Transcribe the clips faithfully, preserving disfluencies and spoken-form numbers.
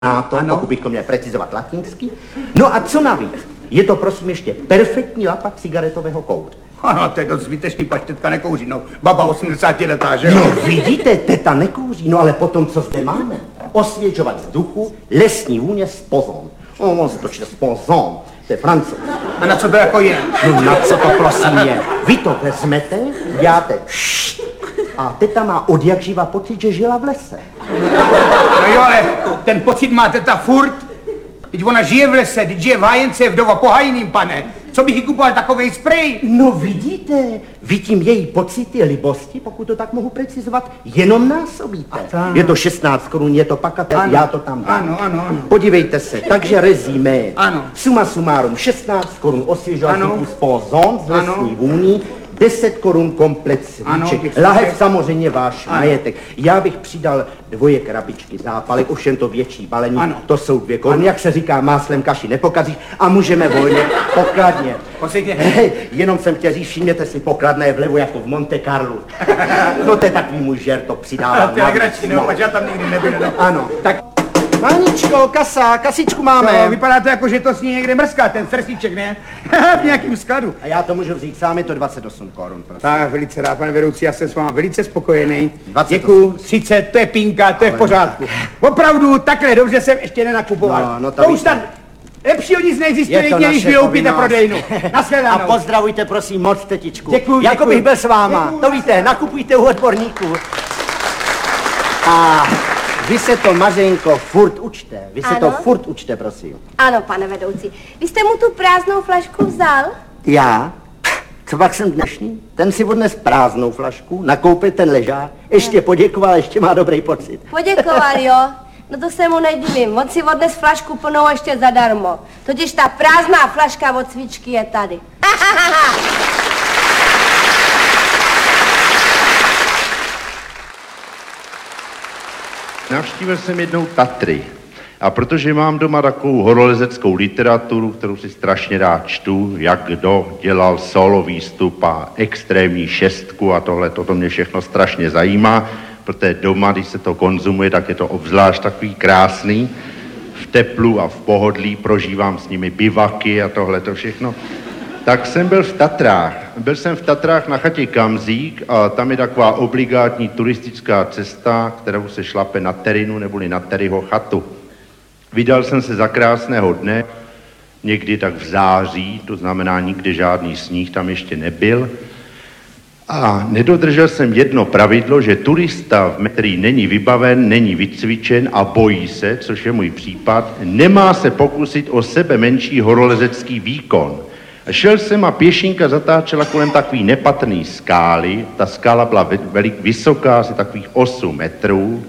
to, pokud bychom měli precizovat latinsky. No a co navíc? Je to prosím ještě perfektní lapa cigaretového kouře. Ano, to je dost zbytečný, pač tetka nekouří, no. Baba osmdesátiletá, že jo? No vidíte, teta nekouří, no ale potom, co zde máme? Osvěžovat vzduchu, lesní vůně z pozon. No, on se to čte z pozon, to je francouz. A na co to jako je? No na co to prosím je? Vy to vezmete, děláte ššt, a teta má od jak živa pocit, že žila v lese. No jo, ale ten pocit má teta furt. Teď ona žije v lese, teď žije v hájence, je vdova po hajným, pane. Co bych jí kupoval takovej sprej? No vidíte, vy tím její pocity libosti, pokud to tak mohu precizovat, jenom násobíte. Je to šestnáct korun, je to pakatel, já to tam dám. Ano, ano, ano. Podívejte se, takže rezíme. Ano. Suma sumárum šestnáct korun osvěžovací z pozon z lesní vůní, deset korun komplet svíček. Lahev samozřejmě váš ano. majetek. Já bych přidal dvoje krabičky zápalek, ovšem to větší balení, ano. to jsou dvě koruny, jak se říká, máslem kaši nepokazíš a můžeme volně pokladně. Hej, jenom jsem chtěl říct, všimněte si, pokladné je vlevo jako v Monte Carlo. No to je takový můj žert, to přidávám. To je legrační, no, já tam nikdy nebyl. No. Ano, tak Máničko, kasa, kasičku máme. No, vypadá to jako, že to s ní někde mrská, ten srsíček, ne? V nějakým skladu. A já to můžu vzít sám, je to dvacet osm korun, prosím. Tak, velice rád, pane vedoucí, já jsem s váma velice spokojený. Děkuju, třicet, to je pinka, to je v pořádku. Opravdu, takhle dobře jsem ještě nenakupoval. No, no to, to už tam lepšího nic neexistuje, jedině, když vyloupíte prodejnu. A pozdravujte, prosím, moc tetičku. Děkuju, jako děkuju. bych byl s váma. Děkuju. To víte, nakupujte u odborníků. A vy se to, Mařenko, furt učte. Vy se Ano? to furt učte, prosím. Ano, pane vedoucí. Vy jste mu tu prázdnou flašku vzal? Já? Co pak jsem dnešní? Ten si odnes prázdnou flašku, nakoupil ten ležák, ještě poděkoval, ještě má dobrý pocit. Poděkoval, jo? No to se mu nedivím. On si odnes flašku plnou ještě zadarmo. Totiž ta prázdná flaška od svíčky je tady. Navštívil jsem jednou Tatry a protože mám doma takovou horolezeckou literaturu, kterou si strašně rád čtu, jak kdo dělal solo výstup a extrémní šestku a tohle, to mě všechno strašně zajímá, protože doma, když se to konzumuje, tak je to obzvlášť takový krásný. V teplu a v pohodlí prožívám s nimi bivaky a tohle to všechno. Tak jsem byl v Tatrách. Byl jsem v Tatrách na chatě Kamzík a tam je taková obligátní turistická cesta, kterou se šlape na Terinu neboli na Terryho chatu. Vydal jsem se za krásného dne, někdy tak v září, to znamená nikdy žádný sníh tam ještě nebyl. A nedodržel jsem jedno pravidlo, že turista, který není vybaven, není vycvičen a bojí se, což je můj případ, nemá se pokusit o sebe menší horolezecký výkon. A šel jsem a pěšinka zatáčela kolem takový nepatrný skály. Ta skála byla velik, vysoká, asi takových osm metrů.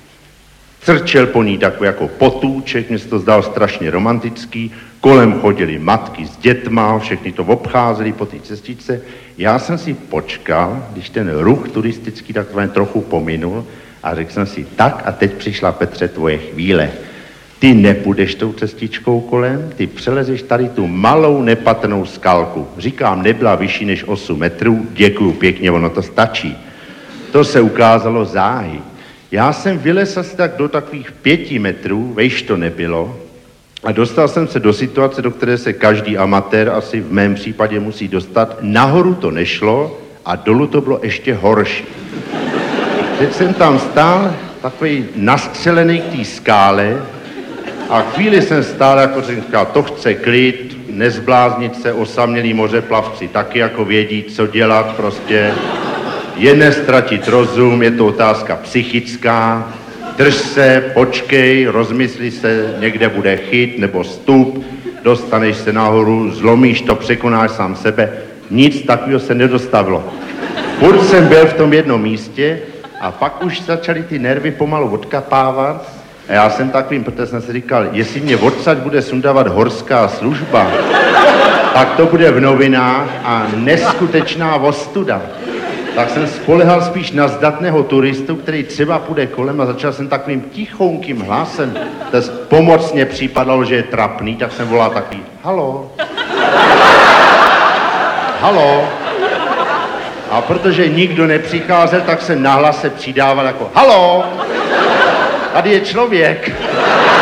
Crčel po ní takový jako potůček, mně se to zdalo strašně romantický. Kolem chodili matky s dětma, všechny to obcházeli po té cestičce. Já jsem si počkal, když ten ruch turistický takový trochu pominul a řekl jsem si, tak a teď přišla, Petře, tvoje chvíle. Ty nepůjdeš tou cestičkou kolem, ty přelezeš tady tu malou nepatrnou skalku. Říkám, nebyla vyšší než osm metrů, děkuju pěkně, ono to stačí. To se ukázalo záhy. Já jsem vylez asi tak do takových pěti metrů, vejš to nebylo, a dostal jsem se do situace, do které se každý amatér asi v mém případě musí dostat. Nahoru to nešlo a dolů to bylo ještě horší. Teď jsem tam stál, takový nastřelený k té skále, a chvíli jsem stál, jako jsem říkal, to chce klid, nezbláznit se, osamělí mořeplavci taky jako vědí, co dělat, prostě je nestratit rozum, je to otázka psychická, drž se, počkej, rozmysli se, někde bude chyt nebo stup, dostaneš se nahoru, zlomíš to, překonáš sám sebe, nic takového se nedostavilo. Furt jsem byl v tom jednom místě a pak už začaly ty nervy pomalu odkapávat. A já jsem takovým, protože jsem si říkal, jestli mě odsaď bude sundávat horská služba, tak to bude v novinách a neskutečná ostuda. Tak jsem spolehal spíš na zdatného turistu, který třeba půjde kolem a začal jsem takovým tichounkým hlasem. To pomocně připadalo, že je trapný, tak jsem volal takový, halo. Halo. A protože nikdo nepřicházel, tak jsem nahlas se přidával jako, halo. Tady je člověk.